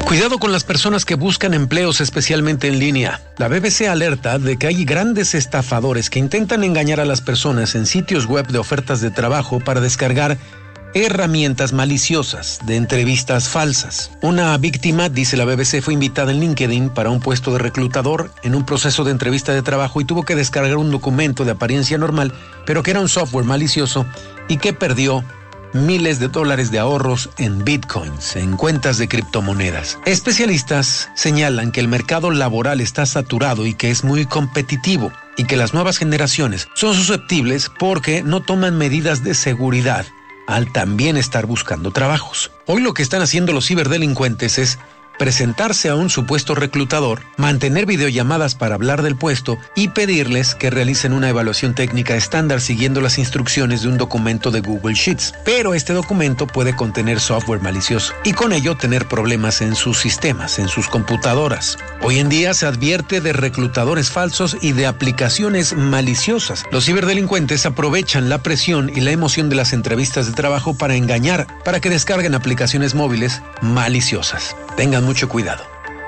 Cuidado con las personas que buscan empleos, especialmente en línea. La BBC alerta de que hay grandes estafadores que intentan engañar a las personas en sitios web de ofertas de trabajo para descargar herramientas maliciosas de entrevistas falsas. Una víctima, dice la BBC, fue invitada en LinkedIn para un puesto de reclutador en un proceso de entrevista de trabajo y tuvo que descargar un documento de apariencia normal, pero que era un software malicioso y que perdió miles de dólares de ahorros en bitcoins, en cuentas de criptomonedas. Especialistas señalan que el mercado laboral está saturado y que es muy competitivo y que las nuevas generaciones son susceptibles porque no toman medidas de seguridad al también estar buscando trabajos. Hoy lo que están haciendo los ciberdelincuentes es presentarse a un supuesto reclutador, mantener videollamadas para hablar del puesto y pedirles que realicen una evaluación técnica estándar siguiendo las instrucciones de un documento de Google Sheets. Pero este documento puede contener software malicioso y con ello tener problemas en sus sistemas, en sus computadoras. Hoy en día se advierte de reclutadores falsos y de aplicaciones maliciosas. Los ciberdelincuentes aprovechan la presión y la emoción de las entrevistas de trabajo para engañar, para que descarguen aplicaciones móviles maliciosas. Tengan mucho cuidado.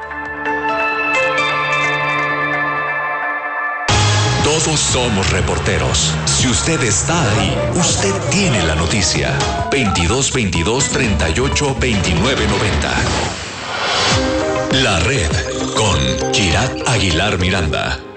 Todos somos reporteros. Si usted está ahí, usted tiene la noticia. 2222-382990. La Red con Kirat Aguilar Miranda.